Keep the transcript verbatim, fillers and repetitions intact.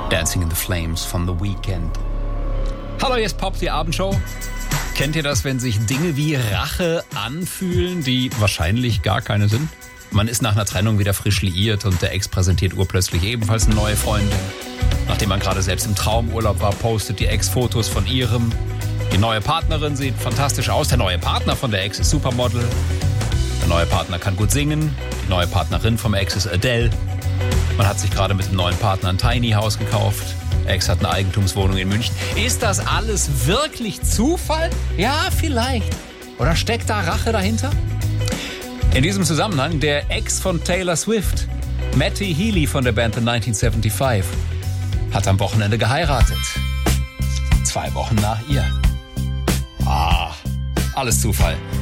Dancing in the Flames von The Weeknd. Hallo, hier ist Pop, die Abendshow. Kennt ihr das, wenn sich Dinge wie Rache anfühlen, die wahrscheinlich gar keine sind? Man ist nach einer Trennung wieder frisch liiert und der Ex präsentiert urplötzlich ebenfalls eine neue Freundin. Nachdem man gerade selbst im Traumurlaub war, postet die Ex Fotos von ihrem. Die neue Partnerin sieht fantastisch aus. Der neue Partner von der Ex ist Supermodel. Der neue Partner kann gut singen. Die neue Partnerin vom Ex ist Adele. Man hat sich gerade mit dem neuen Partner ein Tiny House gekauft. Ex hat eine Eigentumswohnung in München. Ist das alles wirklich Zufall? Ja, vielleicht. Oder steckt da Rache dahinter? In diesem Zusammenhang der Ex von Taylor Swift, Matty Healy von der Band The neunzehnhundertfünfundsiebzig, hat am Wochenende geheiratet. Zwei Wochen nach ihr. Ah, alles Zufall.